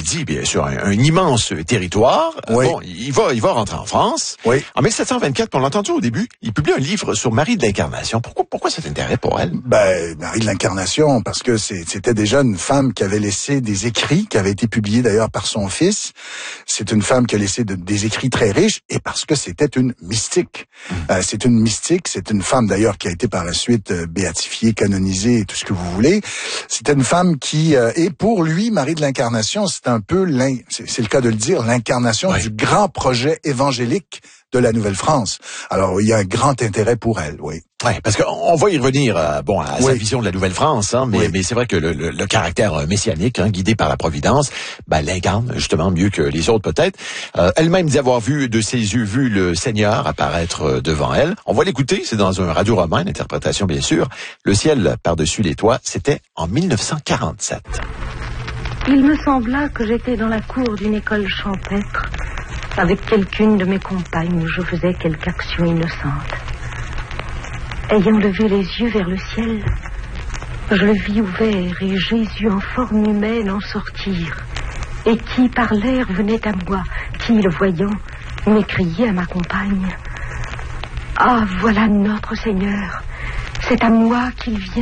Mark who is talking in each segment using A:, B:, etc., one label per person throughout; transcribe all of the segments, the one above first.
A: dit, bien sûr, un immense territoire.
B: Oui.
A: Bon, il va rentrer en France.
B: Oui.
A: En 1724, on l'a entendu au début, il publie un livre sur Marie de l'Incarnation. Pourquoi cet intérêt pour elle?
B: Ben, Marie de l'Incarnation, parce que c'était déjà une femme qui avait laissé des écrits, qui avaient été publiés d'ailleurs par son fils. C'est une femme qui a laissé des écrits très riches, et parce que c'était une mystique. C'est une mystique, c'est une femme d'ailleurs qui a été par la suite béatifiée, canonisée et tout ce que vous voulez. C'était une femme qui, et pour lui, Marie de l'Incarnation, c'est un peu, c'est le cas de le dire, l'incarnation du grand projet évangélique de la Nouvelle-France. Alors, il y a un grand intérêt pour elle, oui.
A: Ouais, parce qu'on va y revenir, à sa vision de la Nouvelle-France, hein, mais c'est vrai que le caractère messianique, guidé par la Providence, l'incarne justement mieux que les autres peut-être. Elle-même dit avoir de ses yeux vu le Seigneur apparaître devant elle. On va l'écouter, c'est dans un radio-roman, une interprétation bien sûr. Le ciel par-dessus les toits, c'était en 1947.
C: Il me sembla que j'étais dans la cour d'une école champêtre, avec quelqu'une de mes compagnes où je faisais quelque action innocente. Ayant levé les yeux vers le ciel, je le vis ouvert et Jésus en forme humaine en sortir, et qui par l'air venait à moi, qui, le voyant, m'écriait à ma compagne: « Ah, voilà notre Seigneur, c'est à moi qu'il vient. »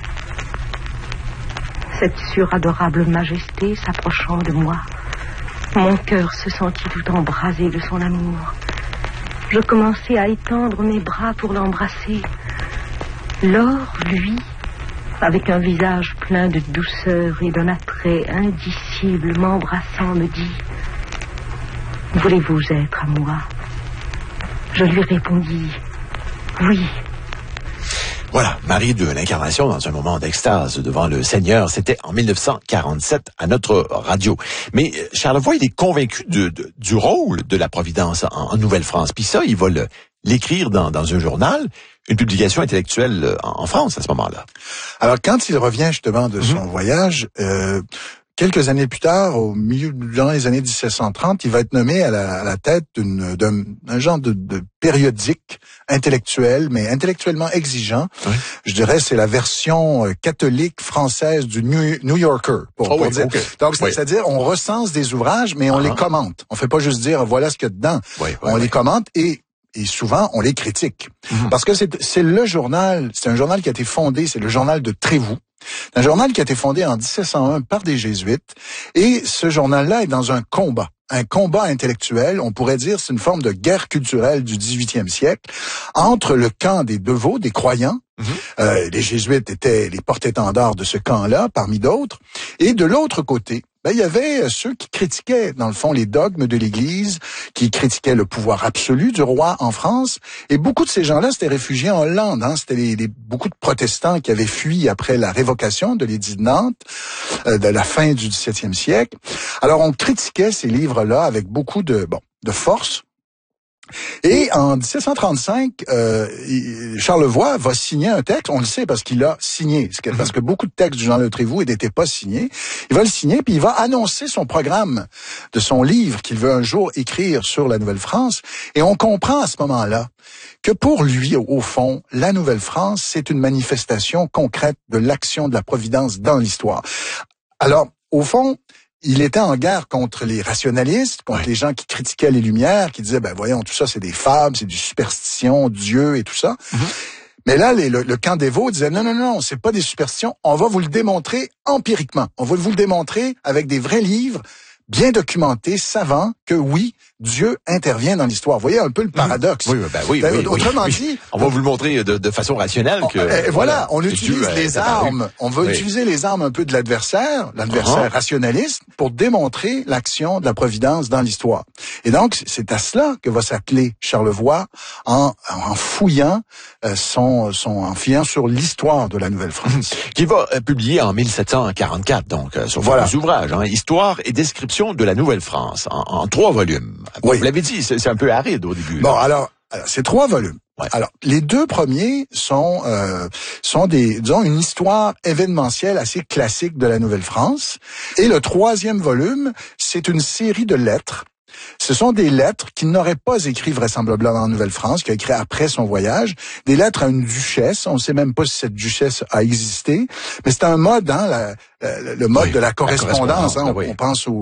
C: Cette suradorable majesté s'approchant de moi, mon cœur se sentit tout embrasé de son amour. Je commençai à étendre mes bras pour l'embrasser. Lors, lui, avec un visage plein de douceur et d'un attrait indicible, m'embrassant, me dit: « Voulez-vous être à moi ?» Je lui répondis: « Oui. »
A: Voilà, Marie de l'Incarnation dans un moment d'extase devant le Seigneur. C'était en 1947 à notre radio. Mais Charlevoix, il est convaincu du rôle de la Providence en Nouvelle-France. Puis ça, il va l'écrire dans un journal, une publication intellectuelle en France à ce moment-là.
B: Alors, quand il revient justement de son voyage, quelques années plus tard, dans les années 1730, il va être nommé à la tête d'un genre de périodique intellectuel, mais intellectuellement exigeant. Oui. Je dirais, c'est la version catholique française du New Yorker. Pour dire. Okay. Donc, c'est-à-dire, on recense des ouvrages, mais on les commente. On fait pas juste dire, voilà ce qu'il y a dedans. On les commente et souvent, on les critique. Parce que c'est le journal, c'est un journal qui a été fondé, c'est le journal de Trévoux. C'est un journal qui a été fondé en 1701 par des jésuites. Et ce journal-là est dans un combat intellectuel. On pourrait dire c'est une forme de guerre culturelle du 18e siècle entre le camp des Devots, des croyants. Les jésuites étaient les porte-étendards de ce camp-là, parmi d'autres. Et de l'autre côté, il y avait ceux qui critiquaient, dans le fond, les dogmes de l'Église, qui critiquaient le pouvoir absolu du roi en France. Et beaucoup de ces gens-là s'étaient réfugiés en Hollande. C'était beaucoup de protestants qui avaient fui après la révocation de l'édit de Nantes, de la fin du 17e siècle. Alors, on critiquait ces livres-là avec beaucoup de force. Et en 1735, Charlevoix va signer un texte. On le sait parce qu'il l'a signé. Parce que beaucoup de textes du Jean de Trévoux n'étaient pas signés. Il va le signer, puis il va annoncer son programme de son livre qu'il veut un jour écrire sur la Nouvelle-France. Et on comprend à ce moment-là que pour lui, au fond, la Nouvelle-France, c'est une manifestation concrète de l'action de la Providence dans l'histoire. Alors, au fond, il était en guerre contre les rationalistes, contre les gens qui critiquaient les Lumières, qui disaient, voyons, tout ça, c'est des fables, c'est du superstition, Dieu et tout ça. Mais là, le camp des Vaux disait, non, c'est pas des superstitions, on va vous le démontrer empiriquement. On va vous le démontrer avec des vrais livres, bien documentés, savants, que oui, Dieu intervient dans l'histoire. Vous voyez un peu le paradoxe.
A: Oui.
B: Autrement dit,
A: on va vous le montrer de façon rationnelle que
B: on utilise les armes. On va utiliser les armes un peu de l'adversaire rationaliste, pour démontrer l'action de la Providence dans l'histoire. Et donc, c'est à cela que va s'atteler Charlevoix en fouillant en fouillant sur l'histoire de la Nouvelle-France.
A: Qui va publier en 1744, donc, son fameux ouvrage, Histoire et description de la Nouvelle-France, en 3 volumes. Vous l'avez dit, c'est un peu aride au début.
B: Bon, alors c'est 3 volumes. Alors, les 2 premiers sont disons, une histoire événementielle assez classique de la Nouvelle-France. Et le 3e volume, c'est une série de lettres. Ce sont des lettres qu'il n'aurait pas écrites vraisemblablement en Nouvelle-France, qu'il a écrit après son voyage. Des lettres à une duchesse. On ne sait même pas si cette duchesse a existé. Mais c'est un mode, le mode de la correspondance. On pense